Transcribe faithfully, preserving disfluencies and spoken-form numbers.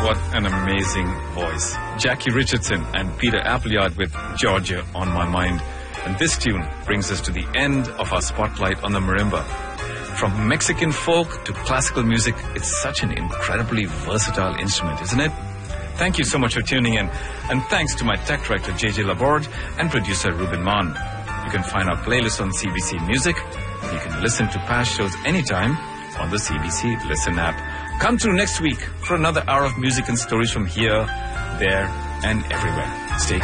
what an amazing voice. Jackie Richardson and Peter Appleyard with Georgia on My Mind. And this tune brings us to the end of our spotlight on the marimba. From Mexican folk to classical music, it's such an incredibly versatile instrument, isn't it? Thank you so much for tuning in. And thanks to my tech director, J J Laborde, and producer, Ruben Mann. You can find our playlist on C B C Music. You can listen to past shows anytime on the C B C Listen app. Come through next week for another hour of music and stories from here, there, and everywhere. Stay